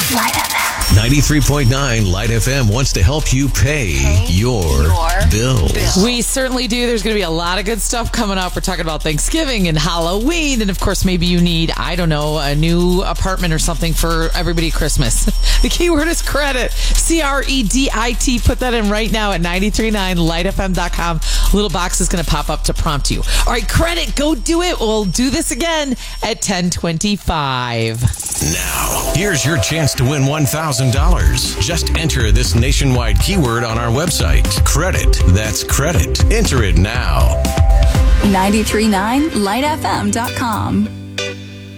Light FM. 93.9 Light FM wants to help you pay your bills. We certainly do. There's going to be a lot of good stuff coming up. We're talking about Thanksgiving and Halloween. And of course, maybe you need, I don't know, a new apartment or something for everybody Christmas. The keyword is credit. CREDIT. Put that in right now at 939lightfm.com. Little box is going to pop up to prompt you. All right, credit. Go do it. We'll do this again at 10:25. Now, here's your chance to win $1,000. Just enter this nationwide keyword on our website. Credit. That's credit. Enter it now. 939lightfm.com.